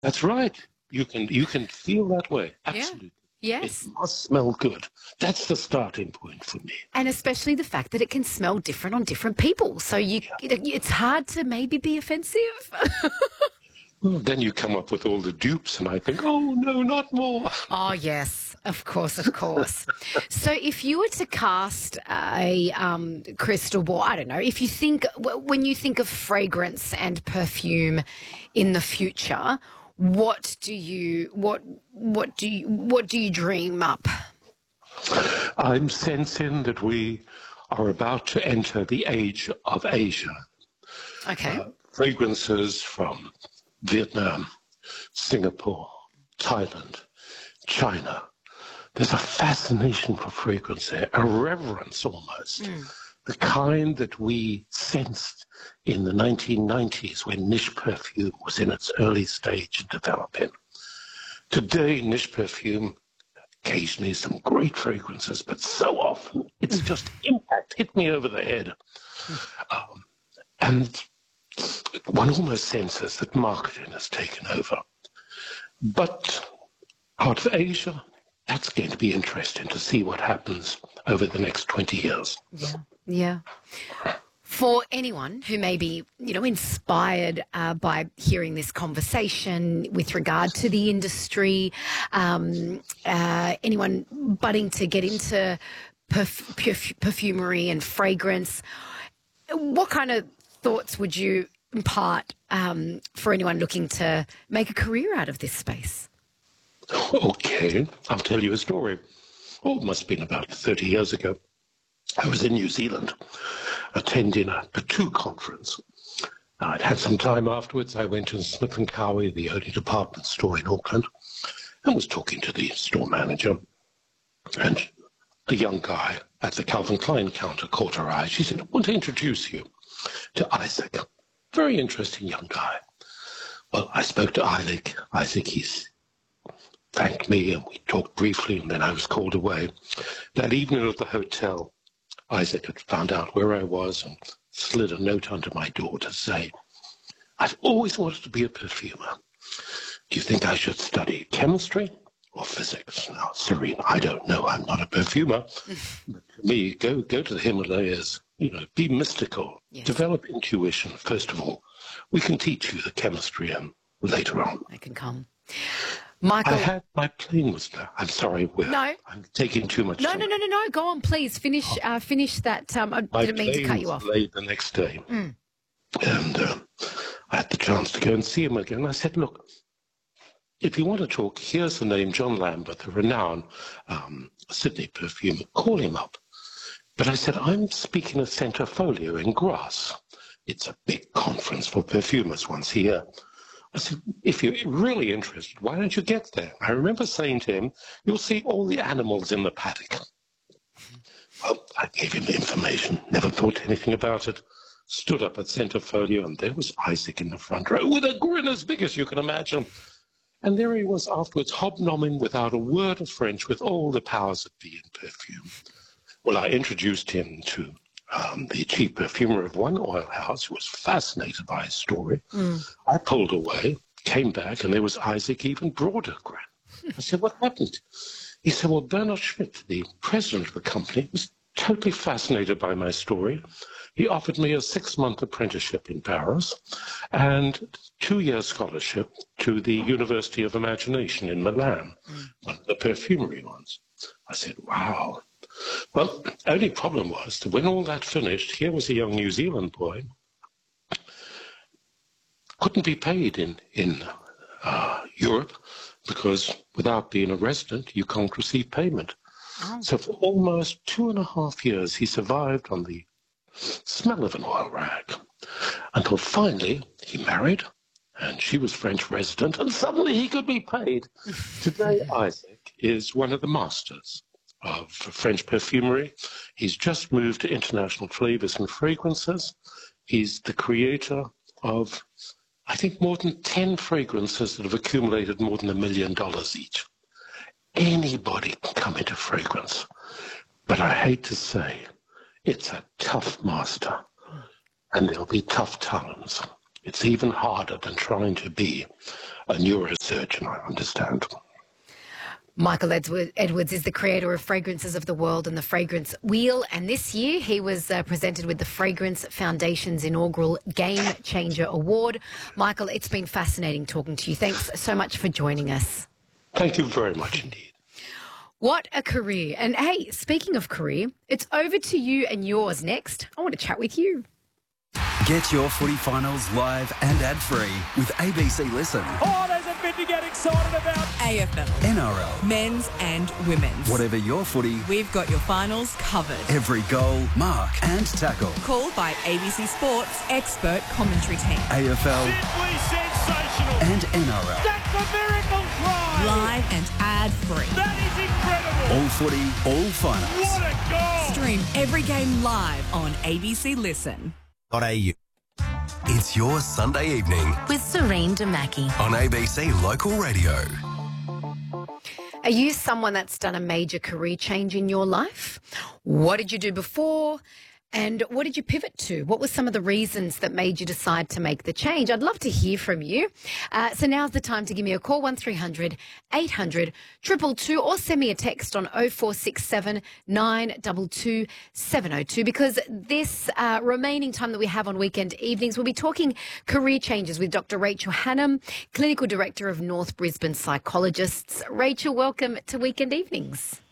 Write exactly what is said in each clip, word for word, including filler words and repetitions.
That's right. You can you can feel that way. Yeah. Absolutely. It Yes. must smell good. That's the starting point for me. And especially the fact that it can smell different on different people. So you, it's hard to maybe be offensive. Well, then you come up with all the dupes, and I think, oh no, not more. Oh, yes, of course, of course. So if you were to cast a um, crystal ball, I don't know, if you think, when you think of fragrance and perfume in the future, what do you, what, what do you, what do you dream up? I'm sensing that we are about to enter the age of Asia. Okay. Uh, fragrances from Vietnam, Singapore, Thailand, China. There's a fascination for fragrance there, a reverence almost. Mm. The kind that we sensed in the nineteen nineties when niche perfume was in its early stage of developing. Today, niche perfume, occasionally some great fragrances, but so often it's just impact, hit me over the head. Um, and one almost senses that marketing has taken over. But out of Asia, that's going to be interesting to see what happens over the next twenty years. Yeah, yeah. For anyone who may be, you know, inspired uh, by hearing this conversation with regard to the industry, um, uh, anyone budding to get into perf- perf- perfumery and fragrance, what kind of thoughts would you impart um, for anyone looking to make a career out of this space? Okay, I'll tell you a story. Oh, it must have been about thirty years ago. I was in New Zealand attending a Patu conference. I'd had some time afterwards. I went to Smith and Cowie, the only department store in Auckland, and was talking to the store manager. And a young guy at the Calvin Klein counter caught her eye. She said, I want to introduce you to Isaac. Very interesting young guy. Well, I spoke to Isaac. Isaac, he's thanked me, and we talked briefly, and then I was called away. That evening at the hotel, Isaac had found out where I was and slid a note under my door to say, I've always wanted to be a perfumer. Do you think I should study chemistry or physics? Now, Serene, I don't know. I'm not a perfumer. But for me, go, go to the Himalayas, you know, be mystical, yes. Develop intuition, first of all. We can teach you the chemistry and later on. They can come. Michael, I had my plane was there. I'm sorry, we're, no, I'm taking too much. No, time. no, no, no, no. Go on, please finish. Uh, finish that. Um, I my didn't mean to cut you off. My plane was late the next day, mm. and uh, I had the chance to go and see him again. I said, "Look, if you want to talk, here's the name John Lambert, the renowned um, Sydney perfumer. Call him up." But I said, "I'm speaking at Centerfolio in Grass. It's a big conference for perfumers once a year." I said, if you're really interested, why don't you get there? I remember saying to him, you'll see all the animals in the paddock. Well, I gave him the information, never thought anything about it, stood up at Centerfolio, and there was Isaac in the front row with a grin as big as you can imagine. And there he was afterwards, hobnobbing without a word of French with all the powers that be in perfume. Well, I introduced him to Um, the chief perfumer of one oil house, who was fascinated by his story. Mm. I pulled away, came back, and there was Isaac, even broader grin. I said, what happened? He said, well, Bernard Schmidt, the president of the company, was totally fascinated by my story. He offered me a six-month apprenticeship in Paris and two-year scholarship to the University of Imagination in Milan, mm. one of the perfumery ones. I said, wow. Well, the only problem was that when all that finished, here was a young New Zealand boy, couldn't be paid in, in uh, Europe because without being a resident, you can't receive payment. Oh. So for almost two and a half years, he survived on the smell of an oil rag until finally he married, and she was French resident, and suddenly he could be paid. Today, Isaac is one of the masters of French perfumery. He's just moved to international flavors and fragrances. He's the creator of, I think, more than ten fragrances that have accumulated more than a million dollars each. Anybody can come into fragrance, but I hate to say, it's a tough master, and there'll be tough times. It's even harder than trying to be a neurosurgeon, I understand. Michael Edwards is the creator of Fragrances of the World and the Fragrance Wheel, and this year he was uh, presented with the Fragrance Foundation's inaugural Game Changer Award. Michael, it's been fascinating talking to you. Thanks so much for joining us. Thank you very much indeed. What a career. And hey, speaking of career, it's over to you and yours next. I want to chat with you. Get your footy finals live and ad-free with A B C Listen. Oh, there's a bit to get excited about. A F L. N R L. Men's and women's. Whatever your footy, We've got your finals covered. every goal, mark and tackle. Called by A B C Sports expert commentary team. A F L Simply sensational. and N R L. That's a miracle try. Live and ad-free. That is incredible. All footy, all finals. What a goal. Stream every game live on A B C Listen. A U. It's your Sunday evening with Serene Damaki. on A B C Local Radio. Are you someone that's done a major career change in your life? What did you do before? And what did you pivot to? What were some of the reasons that made you decide to make the change? I'd love to hear from you. Uh, so now's the time to give me a call, one three hundred eight hundred two two two, or send me a text on oh four six seven nine two two seven oh two, because this uh, remaining time that we have on weekend evenings, we'll be talking career changes with Doctor Rachel Hannam, Clinical Director of North Brisbane Psychologists. Rachel, welcome to Weekend Evenings.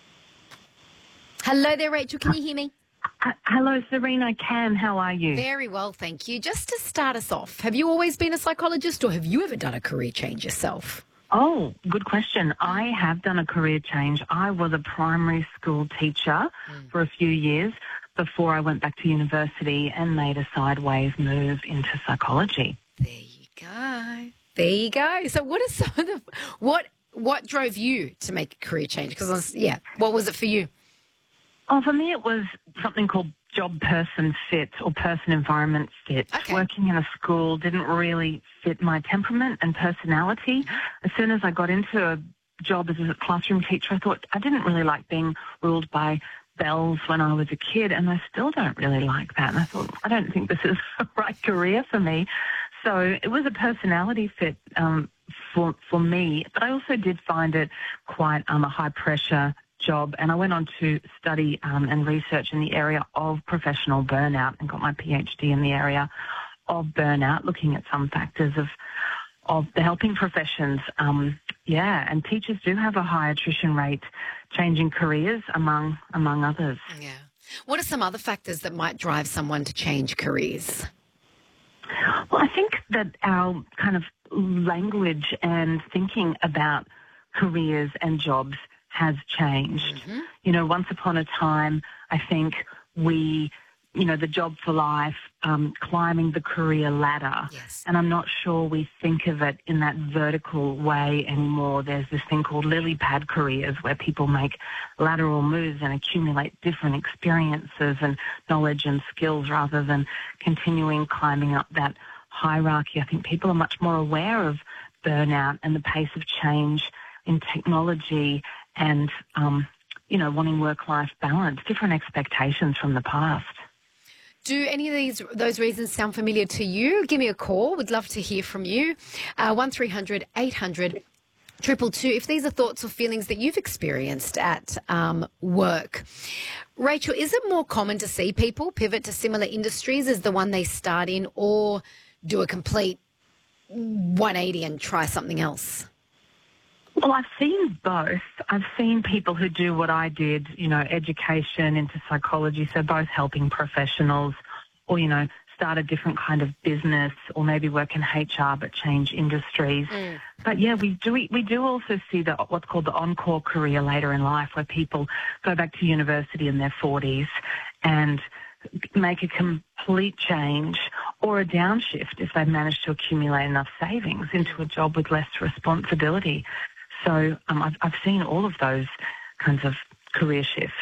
Hello there, Rachel. Can you hear me? Uh, hello, Serena. I can. How are you? Very well, thank you. Just to start us off, have you always been a psychologist, or have you ever done a career change yourself? Oh, good question. I have done a career change. I was a primary school teacher mm. for a few years before I went back to university and made a sideways move into psychology. There you go. There you go. So what are some of the, what, what drove you to make a career change? Because, yeah, what was it for you? Oh, for me, it was something called job person fit or person environment fit. Okay. Working in a school didn't really fit my temperament and personality. As soon as I got into a job as a classroom teacher, I thought I didn't really like being ruled by bells when I was a kid, and I still don't really like that. And I thought, I don't think this is the right career for me. So it was a personality fit um, for for me, but I also did find it quite um, a high pressure job, and I went on to study um, and research in the area of professional burnout and got my PhD in the area of burnout, looking at some factors of of the helping professions. Um, yeah, and teachers do have a high attrition rate, changing careers among among others. Yeah. What are some other factors that might drive someone to change careers? Well, I think that our kind of language and thinking about careers and jobs has changed. Mm-hmm. You know, once upon a time, I think we, you know, the job for life, um, climbing the career ladder. Yes. And I'm not sure we think of it in that vertical way anymore. There's this thing called lily pad careers where people make lateral moves and accumulate different experiences and knowledge and skills rather than continuing climbing up that hierarchy. I think people are much more aware of burnout and the pace of change in technology and, um, you know, wanting work-life balance, different expectations from the past. Do any of these those reasons sound familiar to you? Give me a call. We'd love to hear from you. Uh, one three hundred eight hundred two two two. If these are thoughts or feelings that you've experienced at um, work. Rachel, is it more common to see people pivot to similar industries as the one they start in, or do a complete one eighty and try something else? Well, I've seen both. I've seen people who do what I did, you know, education into psychology, so both helping professionals, or, you know, start a different kind of business, or maybe work in H R but change industries. Mm. But yeah, we do we, we do also see the what's called the encore career later in life, where people go back to university in their forties and make a complete change or a downshift if they've managed to accumulate enough savings into a job with less responsibility. So um, I've, I've seen all of those kinds of career shifts.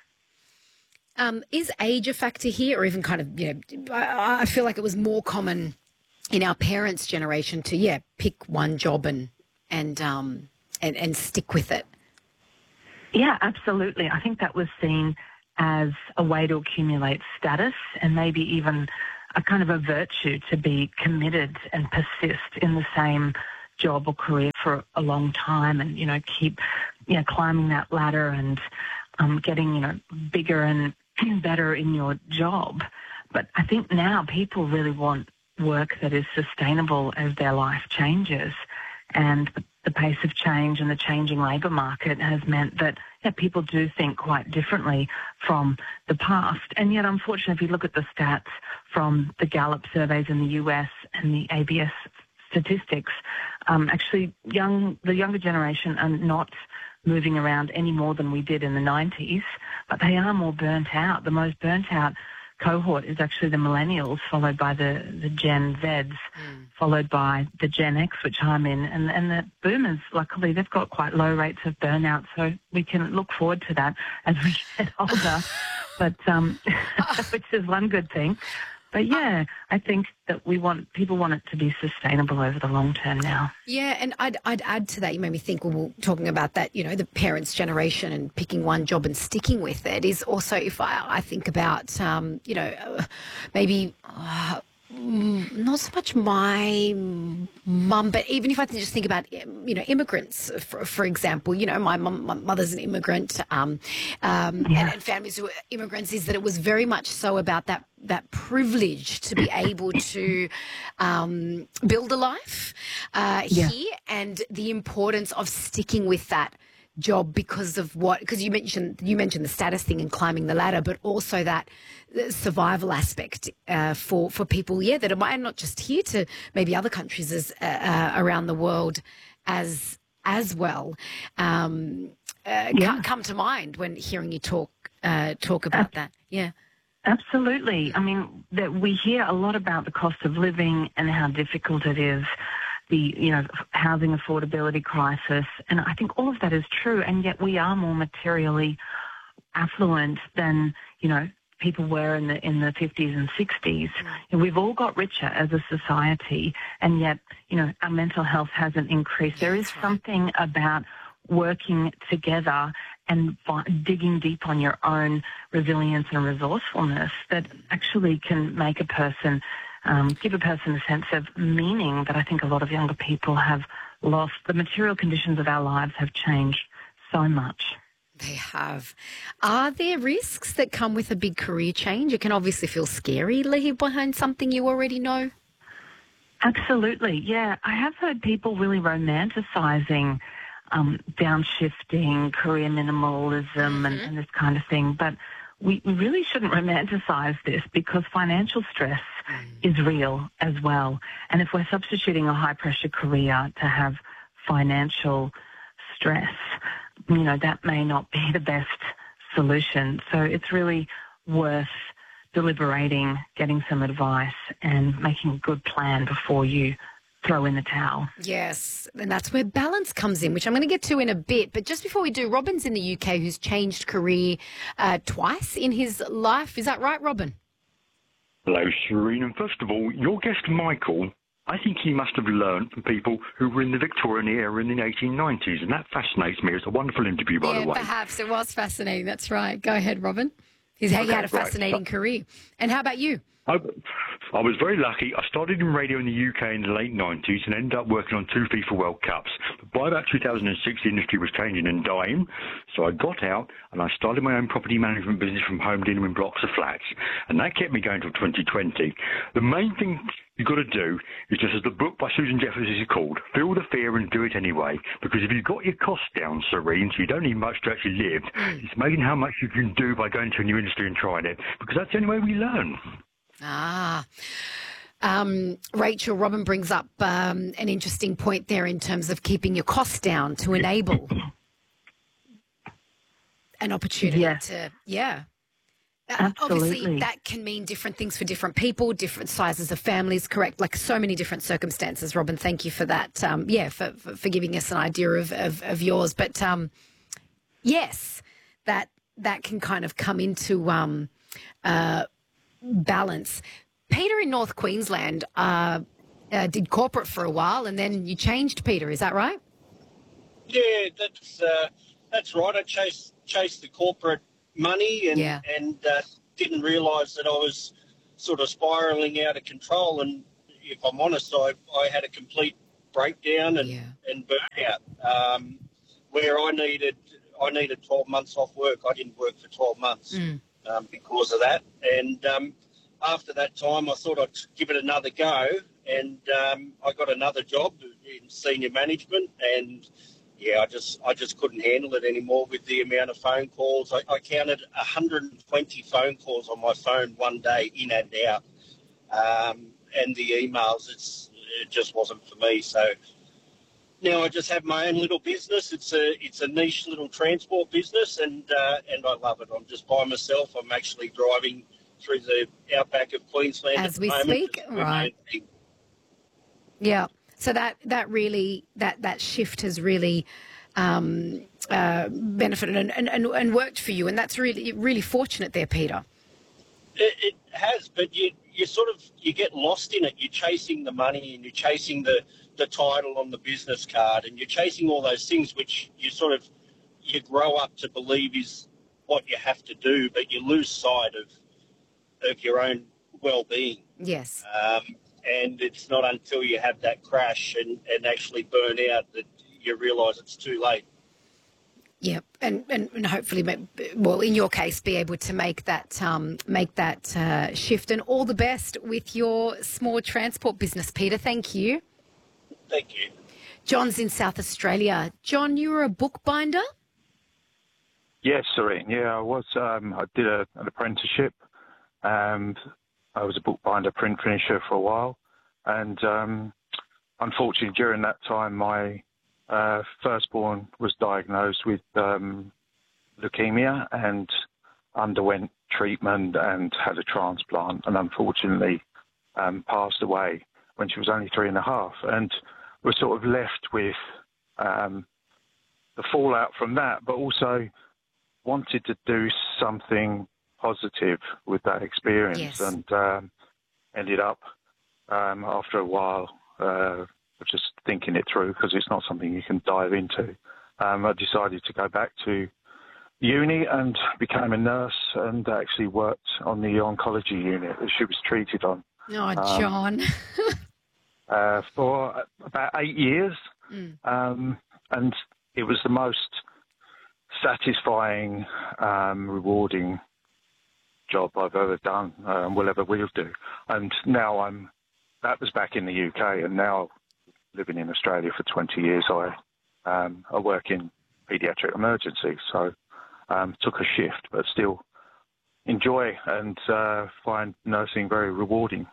Um, is age a factor here, or even kind of, you know, I, I feel like it was more common in our parents' generation to, yeah, pick one job and and um and, and stick with it. Yeah, absolutely. I think that was seen as a way to accumulate status and maybe even a kind of a virtue to be committed and persist in the same job or career for a long time and, you know, keep, you know, climbing that ladder and um, getting, you know, bigger and better in your job. But I think now people really want work that is sustainable as their life changes. And the pace of change and the changing labour market has meant that yeah, people do think quite differently from the past. And yet, unfortunately, if you look at the stats from the Gallup surveys in the U S and the A B S statistics, um, actually young the younger generation are not moving around any more than we did in the nineties, but they are more burnt out. The most burnt out cohort is actually the millennials, followed by the, the Gen Zs, mm. followed by the Gen X, which I'm in, and, and the boomers, luckily, they've got quite low rates of burnout, so we can look forward to that as we get older, but um, which is one good thing. But yeah, I think that we want people want it to be sustainable over the long term now. Yeah, and I'd I'd add to that. You made me think. Well, we're talking about that. You know, the parents' generation and picking one job and sticking with it is also. If I I think about, um, you know, uh, maybe. Uh, Not so much my mum, but even if I can just think about, you know, immigrants, for, for example, you know, my, mum, my mother's an immigrant um, um, yeah. and, and families who are immigrants, is that it was very much so about that that privilege to be able to um, build a life uh, yeah. here, and the importance of sticking with that job because of what, because you mentioned you mentioned the status thing and climbing the ladder, but also that survival aspect uh, for for people, yeah, that are and not just here, to maybe other countries as uh, uh, around the world as as well. Um, uh, yeah. come to mind when hearing you talk uh, talk about uh, that. Yeah. Absolutely. I mean, that we hear a lot about the cost of living and how difficult it is. The, you know, housing affordability crisis, and I think all of that is true, and yet we are more materially affluent than, you know, people were in the in the fifties and sixties. And we've all got richer as a society, and yet, you know, our mental health hasn't increased. There is something about working together and digging deep on your own resilience and resourcefulness that actually can make a person Um, give a person a sense of meaning that I think a lot of younger people have lost. The material conditions of our lives have changed so much. They have. Are there risks that come with a big career change? It can obviously feel scary, leave behind something you already know. Absolutely, yeah. I have heard people really romanticising um, downshifting, career minimalism mm-hmm. and, and this kind of thing, but we really shouldn't romanticise this because financial stress mm. is real as well. And if we're substituting a high-pressure career to have financial stress, you know, that may not be the best solution. So it's really worth deliberating, getting some advice and making a good plan before you throw in the towel. Yes, and that's where balance comes in, which I'm going to get to in a bit. But just before we do, Robin's in the U K who's changed career uh, twice in his life. Is that right, Robin? Hello, Serene. And first of all, your guest, Michael, I think he must have learned from people who were in the Victorian era in the eighteen nineties, and that fascinates me. It's a wonderful interview, by yeah, the way. Perhaps it was fascinating. That's right. Go ahead, Robin. He's, okay, he had a fascinating right. career. And how about you? I, I was very lucky. I started in radio in the U K in the late nineties and ended up working on two FIFA World Cups. But by about two thousand six, the industry was changing and dying. So I got out and I started my own property management business from home, dealing in blocks of flats. And that kept me going until twenty twenty. The main thing you've got to do is just, as the book by Susan Jeffers is called, feel the fear and do it anyway. Because if you've got your costs down, Serene, so you don't need much to actually live, it's amazing how much you can do by going to a new industry and trying it. Because that's the only way we learn. Ah, um, Rachel, Robin brings up um, an interesting point there in terms of keeping your costs down to enable an opportunity yeah. to, yeah. Absolutely. Obviously, that can mean different things for different people, different sizes of families, correct? Like so many different circumstances. Robin, thank you for that. Um, yeah, for, for, for giving us an idea of, of, of yours. But um, yes, that that can kind of come into um, uh, balance. Peter in North Queensland uh, uh, did corporate for a while, and then you changed, Peter. Is that right? Yeah, that's uh, that's right. I chased chased the corporate money and yeah. and uh, didn't realise that I was sort of spiralling out of control. And if I'm honest, I I had a complete breakdown and, Yeah. and burnout. Um, where I needed I needed twelve months off work, I didn't work for twelve months Mm. um, because of that. And um, after that time, I thought I'd give it another go, and um, I got another job in senior management, and yeah, I just I just couldn't handle it anymore with the amount of phone calls. I, I counted one hundred twenty phone calls on my phone one day, in and out, um, and the emails. It's it just wasn't for me. So now I just have my own little business. It's a it's a niche little transport business, and uh, and I love it. I'm just by myself. I'm actually driving through the outback of Queensland As at we the moment. speak, Just doing right. my thing. Yeah. So that that really that that shift has really um, uh, benefited and, and, and, and worked for you, and that's really really fortunate there, Peter. It, it has, but you you sort of you get lost in it. You're chasing the money, and you're chasing the, the title on the business card, and you're chasing all those things which you sort of you grow up to believe is what you have to do, but you lose sight of of your own well-being. Yes. Um, and it's not until you have that crash and, and actually burn out that you realise it's too late. Yeah, and, and, and hopefully, well, in your case, be able to make that um, make that uh, shift. And all the best with your small transport business, Peter. Thank you. Thank you. John's in South Australia. John, you were a bookbinder? Yes, Serene. Yeah, I was. Um, I did a, an apprenticeship. Um, I was a bookbinder, print finisher for a while, and um, unfortunately, during that time, my uh, firstborn was diagnosed with um, leukemia and underwent treatment and had a transplant, and unfortunately um, passed away when she was only three and a half, and was sort of left with um, the fallout from that, but also wanted to do something positive with that experience. Yes. And um, ended up um, after a while uh, of just thinking it through, because it's not something you can dive into. Um, I decided to go back to uni and became a nurse, and actually worked on the oncology unit that she was treated on. Oh, Um, John. uh, for about eight years. Mm. Um, and it was the most satisfying, um, rewarding job I've ever done, uh, and will ever will do. And now I'm, that was back in the U K, and now living in Australia for twenty years, I, um, I work in paediatric emergency, so um, took a shift, but still enjoy and uh, find nursing very rewarding.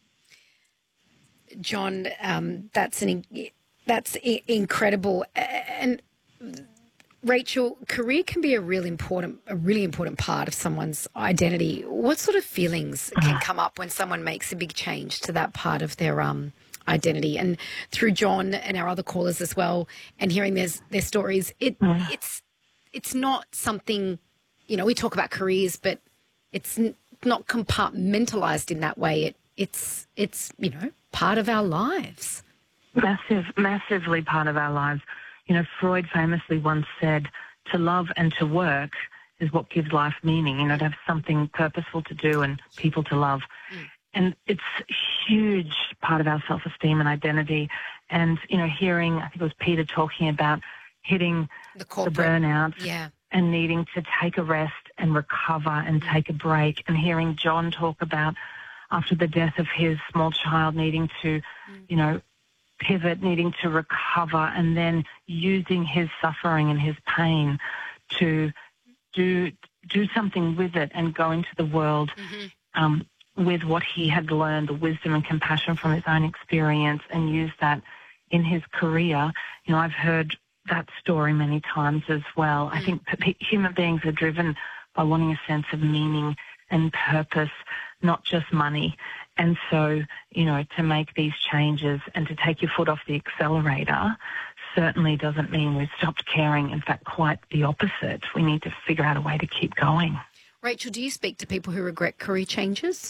John, um, that's an that's I- incredible. And Rachel, career can be a real important, a really important part of someone's identity. What sort of feelings can come up when someone makes a big change to that part of their um, identity? And through John and our other callers as well, and hearing their their stories, it it's it's not something, you know, we talk about careers, but it's n- not compartmentalized in that way. It it's it's you know part of our lives. Massive, massively part of our lives. You know, Freud famously once said, to love and to work is what gives life meaning, you know, to have something purposeful to do and people to love. Mm. And it's a huge part of our self-esteem and identity. And, you know, hearing, I think it was Peter talking about hitting the, the burnout yeah. and needing to take a rest and recover and mm. take a break, and hearing John talk about after the death of his small child needing to, mm. you know, pivot, needing to recover, and then using his suffering and his pain to do do something with it and go into the world mm-hmm. um, with what he had learned, the wisdom and compassion from his own experience, and use that in his career. You know, I've heard that story many times as well. Mm. I think p- human beings are driven by wanting a sense of meaning and purpose, not just money. And so, you know, to make these changes and to take your foot off the accelerator certainly doesn't mean we've stopped caring. In fact, quite the opposite. We need to figure out a way to keep going. Rachel, do you speak to people who regret career changes?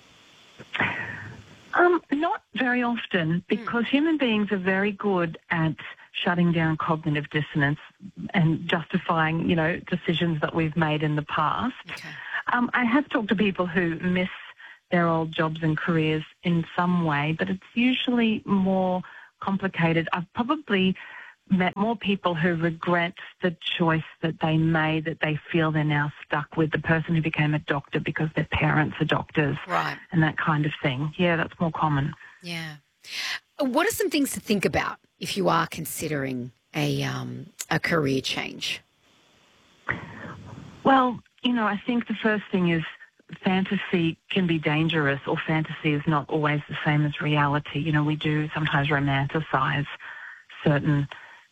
Um, not very often, because mm. human beings are very good at shutting down cognitive dissonance and justifying, you know, decisions that we've made in the past. Okay. Um, I have talked to people who miss their old jobs and careers in some way, but it's usually more complicated. I've probably met more people who regret the choice that they made, that they feel they're now stuck with, the person who became a doctor because their parents are doctors, right, and that kind of thing. Yeah, that's more common. Yeah. What are some things to think about if you are considering a um, a career change? Well, you know, I think the first thing is fantasy can be dangerous, or fantasy is not always the same as reality. You know, we do sometimes romanticize certain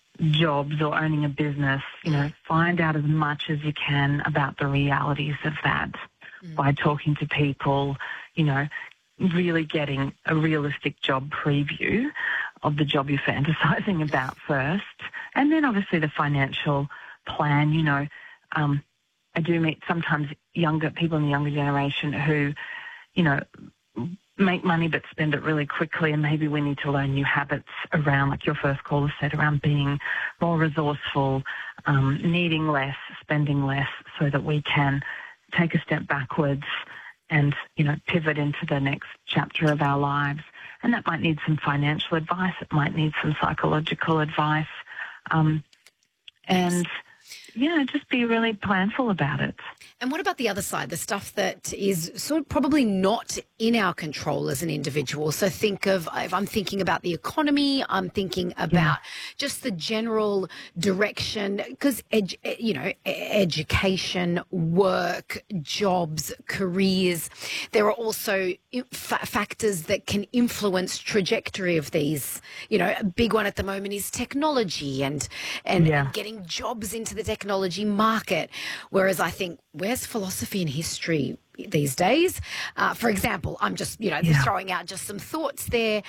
jobs or owning a business. You know, find out as much as you can about the realities of that mm. by talking to people, you know, really getting a realistic job preview of the job you're fantasizing about first. And then obviously the financial plan. You know, um, I do meet sometimes younger people in the younger generation who, you know, make money but spend it really quickly, and maybe we need to learn new habits around, like your first caller said, around being more resourceful, um, needing less, spending less, so that we can take a step backwards and, you know, pivot into the next chapter of our lives. And that might need some financial advice. It might need some psychological advice. Um, and, yeah, just be really planful about it. And what about the other side, the stuff that is sort of probably not in our control as an individual? So think of, if I'm thinking about the economy, I'm thinking about yeah. just the general direction, because, edu- you know, education, work, jobs, careers, there are also fa- factors that can influence trajectory of these. You know, a big one at the moment is technology and, and, yeah. and getting jobs into the technology market, whereas I think where's philosophy and history these days? Uh, for example, I'm just, you know, yeah. throwing out just some thoughts there.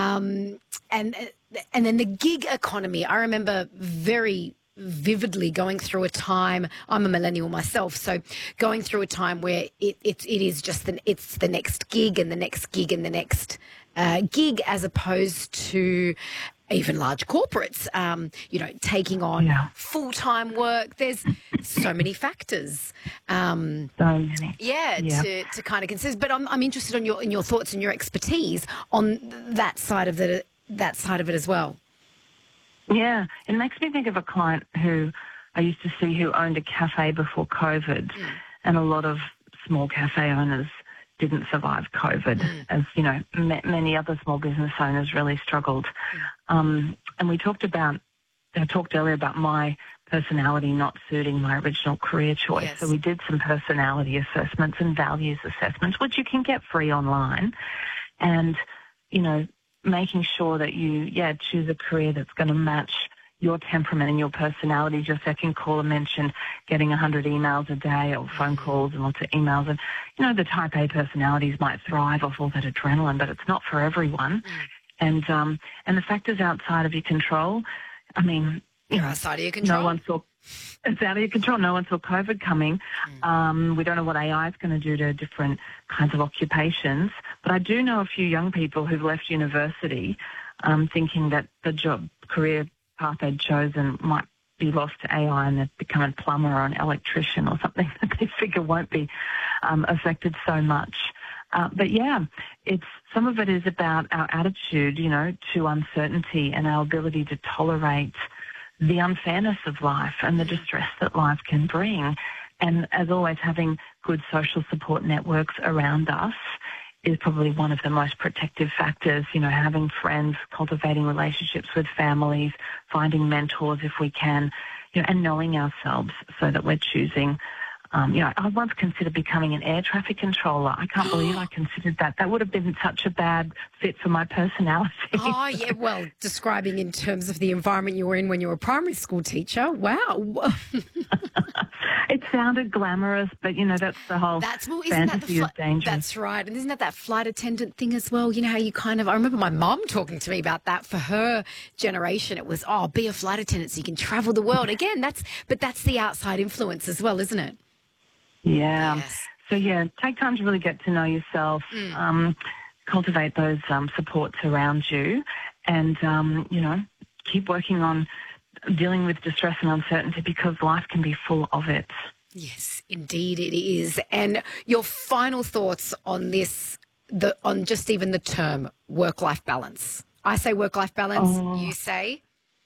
Um, and and then the gig economy. I remember very vividly going through a time, I'm a millennial myself, so going through a time where it, it, it is just the, it's the next gig and the next gig and the next uh, gig, as opposed to even large corporates, um, you know, taking on yeah. full-time work. There's so many factors. Um, so many. Yeah, yeah, to, to kind of consider. But I'm, I'm interested in your in your thoughts and your expertise on that side of the that side of it as well. Yeah, it makes me think of a client who I used to see who owned a cafe before COVID, mm. and a lot of small cafe owners didn't survive COVID, mm. as, you know, m- many other small business owners really struggled. Mm. Um, and we talked about, I talked earlier about my personality not suiting my original career choice. Yes. So we did some personality assessments and values assessments, which you can get free online. And, you know, making sure that you, yeah, choose a career that's going to match your temperament and your personality. Your second caller mentioned getting one hundred emails a day, or phone calls and lots of emails. And, you know, the type A personalities might thrive off all that adrenaline, but it's not for everyone. Mm. And um, and the factors outside of your control, I mean, you know, outside of your control. No one saw, it's out of your control. No one saw COVID coming. Mm. Um, we don't know what A I is going to do to different kinds of occupations. But I do know a few young people who've left university um, thinking that the job career path they'd chosen might be lost to A I, and they've become a plumber or an electrician or something that they figure won't be um, affected so much. Uh, but yeah, it's some of it is about our attitude, you know, to uncertainty and our ability to tolerate the unfairness of life and the distress that life can bring. And as always, having good social support networks around us is probably one of the most protective factors. You know, having friends, cultivating relationships with families, finding mentors if we can, you know, and knowing ourselves so that we're choosing. Um, you know, I once considered becoming an air traffic controller. I can't believe I considered that. That would have been such a bad fit for my personality. Oh, yeah, well, describing in terms of the environment you were in when you were a primary school teacher, wow. It sounded glamorous, but, you know, that's the whole that's, well, isn't fantasy that the fl- is dangerous. That's right. And isn't that that flight attendant thing as well? You know, how you kind of, I remember my mum talking to me about that. For her generation, it was, oh, be a flight attendant so you can travel the world. Again, that's, but that's the outside influence as well, isn't it? Yeah. Yes. So, yeah, take time to really get to know yourself, mm. um, cultivate those um, supports around you, and, um, you know, keep working on dealing with distress and uncertainty, because life can be full of it. Yes, indeed it is. And your final thoughts on this, the on just even the term work-life balance. I say work-life balance. Oh. You say?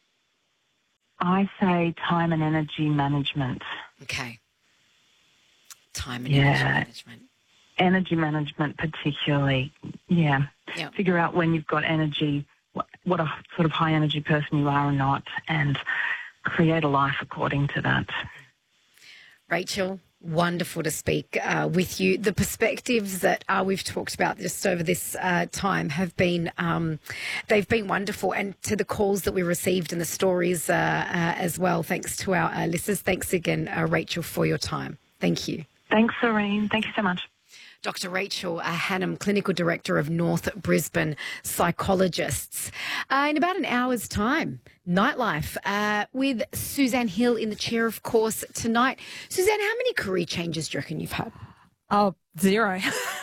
I say time and energy management. Okay. Time and Yeah. energy management. Energy management particularly, yeah. Yeah. Figure out when you've got energy, what, what a sort of high energy person you are or not, and create a life according to that. Rachel, wonderful to speak uh, with you. The perspectives that uh, we've talked about just over this uh, time have been, um, they've been wonderful. And to the calls that we received and the stories uh, uh, as well, thanks to our uh, listeners. Thanks again, uh, Rachel, for your time. Thank you. Thanks, Serene. Thank you so much. Doctor Rachel uh, Hannam, Clinical Director of North Brisbane Psychologists. Uh, in about an hour's time, Nightlife uh, with Suzanne Hill in the chair, of course, tonight. Suzanne, how many career changes do you reckon you've had? Oh, zero.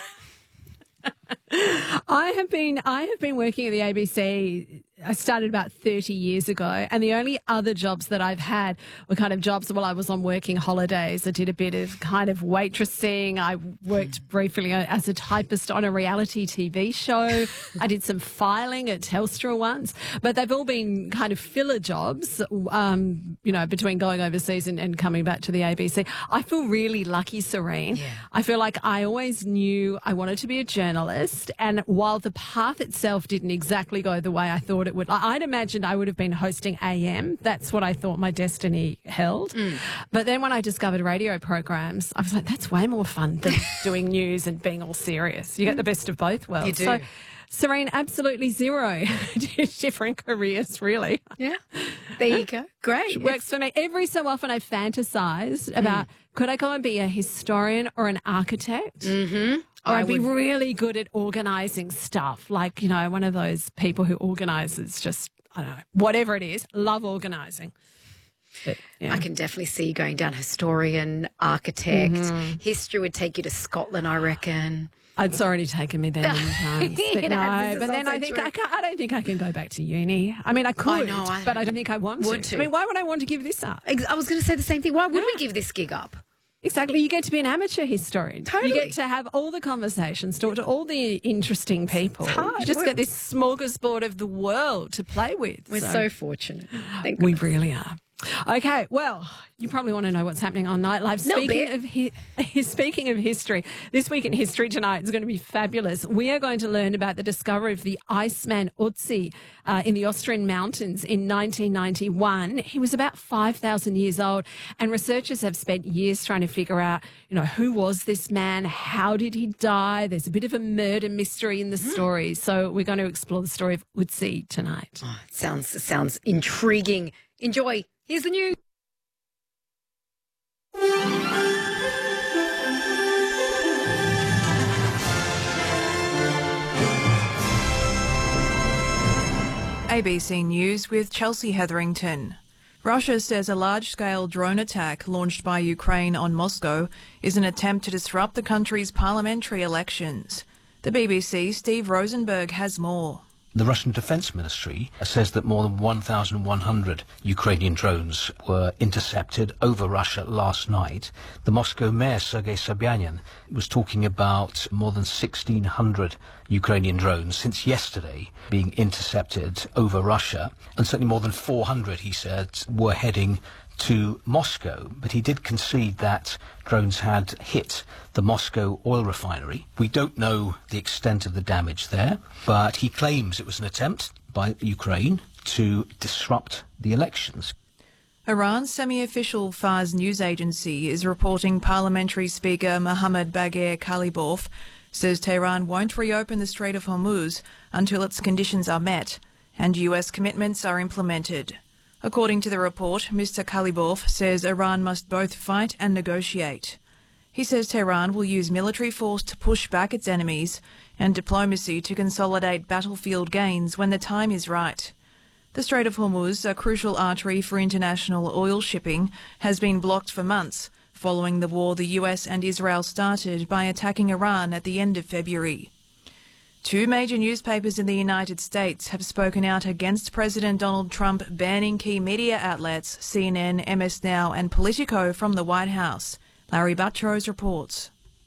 I have been I have been working at the A B C. I started about thirty years ago, and the only other jobs that I've had were kind of jobs while I was on working holidays. I did a bit of kind of waitressing. I worked briefly as a typist on a reality T V show. I did some filing at Telstra once, but they've all been kind of filler jobs, um, you know, between going overseas and, and coming back to the A B C. I feel really lucky, Serene. Yeah. I feel like I always knew I wanted to be a journalist, and while the path itself didn't exactly go the way I thought it would. I'd imagined I would have been hosting A M. That's what I thought my destiny held. Mm. But then when I discovered radio programs, I was like, that's way more fun than doing news and being all serious. You get the best of both worlds. You do. So, Serene, absolutely zero. Different careers, really. Yeah. There you go. Great. It works for me. Every so often I fantasize about, mm. could I go and be a historian or an architect? Mm-hmm. Or I I'd be would... really good at organising stuff, like, you know, one of those people who organises just, I don't know, whatever it is, love organising. But, yeah. I can definitely see you going down historian, architect. Mm-hmm. History would take you to Scotland, I reckon. It's already taken me there many times. But It no, has, but then I think I, can't, I don't think I can go back to uni. I mean, I could, I know, I but I don't think I want would to. to. I mean, why would I want to give this up? I was going to say the same thing. Why would yeah. we give this gig up? Exactly. You get to be an amateur historian. Totally. You get to have all the conversations, talk to all the interesting people. It's hard. You just We're... get this smorgasbord of the world to play with. We're so, so fortunate. Thank we God. really are. Okay, well, you probably want to know what's happening on Nightlife. Speaking of hi- speaking of history, this week in history tonight is going to be fabulous. We are going to learn about the discovery of the Iceman Otzi uh, in the Austrian mountains in nineteen ninety-one. He was about five thousand years old, and researchers have spent years trying to figure out, you know, who was this man? How did he die? There's a bit of a murder mystery in the mm. story. So we're going to explore the story of Otzi tonight. Oh, it sounds, it sounds intriguing. Enjoy. Here's the news. A B C News with Chelsea Hetherington. Russia says a large-scale drone attack launched by Ukraine on Moscow is an attempt to disrupt the country's parliamentary elections. The B B C's Steve Rosenberg has more. The Russian Defense Ministry says that more than one thousand one hundred Ukrainian drones were intercepted over Russia last night. The Moscow mayor, Sergei Sobyanin, was talking about more than sixteen hundred Ukrainian drones since yesterday being intercepted over Russia, and certainly more than four hundred, he said, were heading to Moscow. But he did concede that drones had hit the Moscow oil refinery. We don't know the extent of the damage there, but he claims it was an attempt by Ukraine to disrupt the elections. Iran's semi-official Fars news agency is reporting Parliamentary Speaker Mohammad Bagher Khalibaf says Tehran won't reopen the Strait of Hormuz until its conditions are met and U S commitments are implemented. According to the report, Mister Khalibaf says Iran must both fight and negotiate. He says Tehran will use military force to push back its enemies and diplomacy to consolidate battlefield gains when the time is right. The Strait of Hormuz, a crucial artery for international oil shipping, has been blocked for months following the war the U S and Israel started by attacking Iran at the end of February. Two major newspapers in the United States have spoken out against President Donald Trump banning key media outlets, C N N, M S Now and Politico, from the White House. Larry Buttrose reports.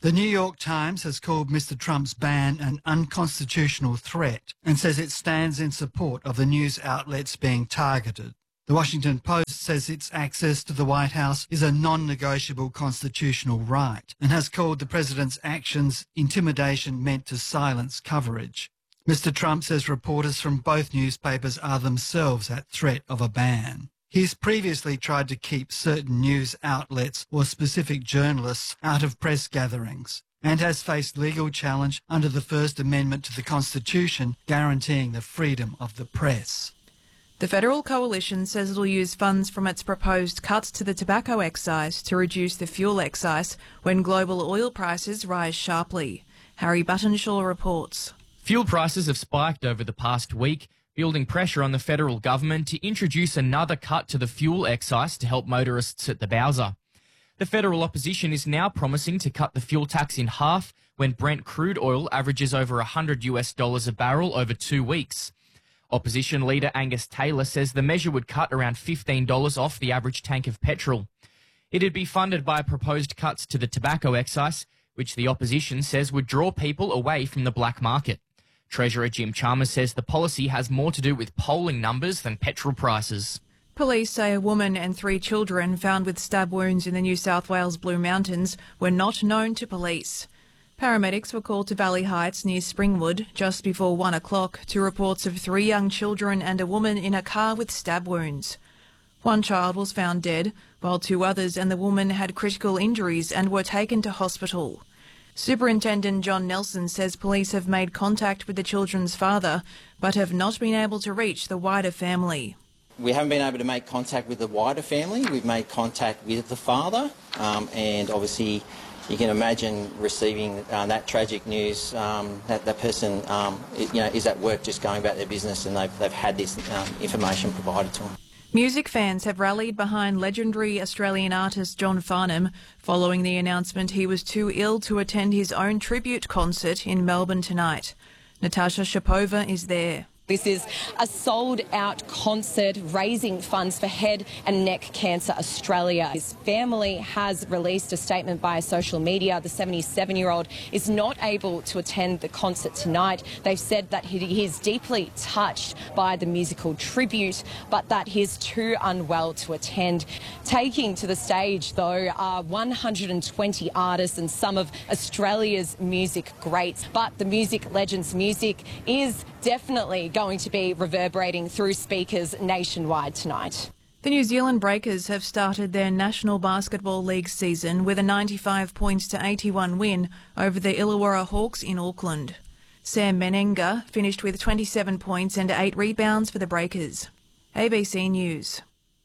The New York Times has called Mister Trump's ban an unconstitutional threat and says it stands in support of the news outlets being targeted. The Washington Post says its access to the White House is a non-negotiable constitutional right and has called the president's actions intimidation meant to silence coverage. Mister Trump says reporters from both newspapers are themselves at threat of a ban. He's previously tried to keep certain news outlets or specific journalists out of press gatherings and has faced legal challenge under the First Amendment to the Constitution guaranteeing the freedom of the press. The Federal Coalition says it'll use funds from its proposed cuts to the tobacco excise to reduce the fuel excise when global oil prices rise sharply. Harry Buttonshaw reports. Fuel prices have spiked over the past week, building pressure on the federal government to introduce another cut to the fuel excise to help motorists at the bowser. The federal opposition is now promising to cut the fuel tax in half when Brent crude oil averages over one hundred US dollars a barrel over two weeks. Opposition leader Angus Taylor says the measure would cut around fifteen dollars off the average tank of petrol. It'd be funded by proposed cuts to the tobacco excise, which the opposition says would draw people away from the black market. Treasurer Jim Chalmers says the policy has more to do with polling numbers than petrol prices. Police say a woman and three children found with stab wounds in the New South Wales Blue Mountains were not known to police. Paramedics were called to Valley Heights near Springwood just before one o'clock to reports of three young children and a woman in a car with stab wounds. One child was found dead, while two others and the woman had critical injuries and were taken to hospital. Superintendent John Nelson says police have made contact with the children's father but have not been able to reach the wider family. We haven't been able to make contact with the wider family. We've made contact with the father um, and obviously you can imagine receiving uh, that tragic news. Um, that, that person um, it, you know, is at work just going about their business and they've, they've had this um, information provided to them. Music fans have rallied behind legendary Australian artist John Farnham following the announcement he was too ill to attend his own tribute concert in Melbourne tonight. Natasha Shapova is there. This is a sold-out concert raising funds for Head and Neck Cancer Australia. His family has released a statement via social media. The seventy-seven-year-old is not able to attend the concert tonight. They've said that he is deeply touched by the musical tribute, but that he is too unwell to attend. Taking to the stage, though, are one hundred twenty artists and some of Australia's music greats. But the music legend's music is definitely going to be reverberating through speakers nationwide tonight. The New Zealand Breakers have started their National Basketball League season with a ninety-five points to eighty-one win over the Illawarra Hawks in Auckland. Sam Menenga finished with twenty-seven points and eight rebounds for the Breakers. A B C News.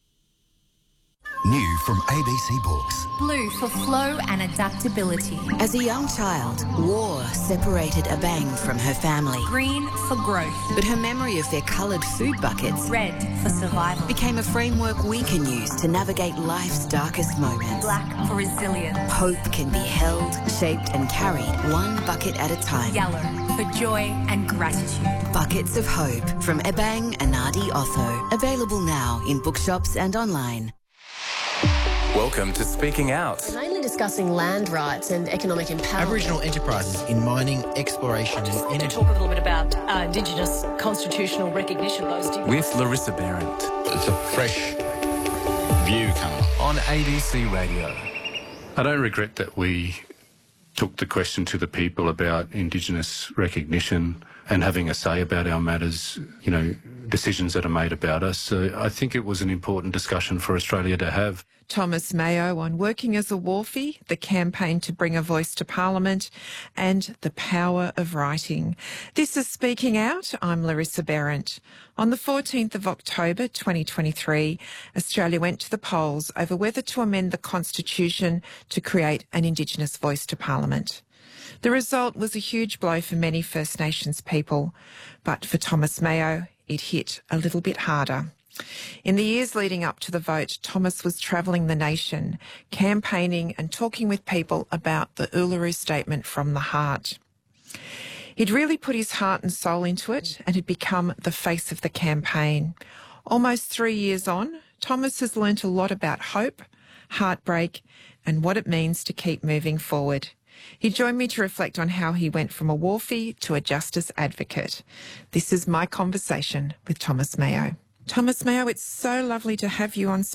New from A B C Books. Blue for flow and adaptability. As a young child, war separated Abang from her family. Green for growth. But her memory of their coloured food buckets, red for survival, became a framework we can use to navigate life's darkest moments. Black for resilience. Hope can be held, shaped and carried one bucket at a time. Yellow for joy and gratitude. Buckets of Hope from Abang Anadi Otho. Available now in bookshops and online. Welcome to Speaking Out. Mainly discussing land rights and economic empowerment. Aboriginal enterprises in mining, exploration and energy. To talk a little bit about uh, Indigenous constitutional recognition. Those with Larissa Behrendt. It's a fresh view coming on A B C Radio. I don't regret that we took the question to the people about Indigenous recognition and having a say about our matters, you know, decisions that are made about us. So I think it was an important discussion for Australia to have. Thomas Mayo on Working as a Wharfie, the campaign to bring a voice to Parliament, and the power of writing. This is Speaking Out. I'm Larissa Behrendt. On the fourteenth of October twenty twenty-three, Australia went to the polls over whether to amend the Constitution to create an Indigenous voice to Parliament. The result was a huge blow for many First Nations people, but for Thomas Mayo, it hit a little bit harder. In the years leading up to the vote, Thomas was travelling the nation, campaigning and talking with people about the Uluru Statement from the Heart. He'd really put his heart and soul into it and had become the face of the campaign. Almost three years on, Thomas has learnt a lot about hope, heartbreak and what it means to keep moving forward. He joined me to reflect on how he went from a wharfie to a justice advocate. This is my conversation with Thomas Mayo. Thomas Mayo, it's so lovely to have you on